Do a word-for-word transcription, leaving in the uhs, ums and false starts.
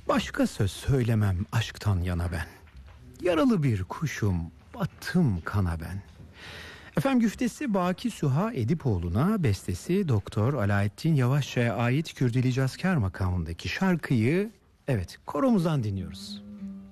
Başka söz söylemem aşktan yana ben. Yaralı bir kuşum, battım kana ben. Efendim güftesi Baki Süha Edipoğlu'na, bestesi Doktor Alaettin Yavaşça'ya ait Kürdili Cazkar makamındaki şarkıyı evet koromuzdan dinliyoruz.